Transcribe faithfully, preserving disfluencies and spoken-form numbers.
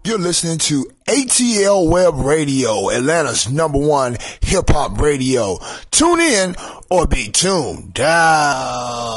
You're listening to A T L Web Radio, Atlanta's number one hip-hop radio. Tune in or be tuned down.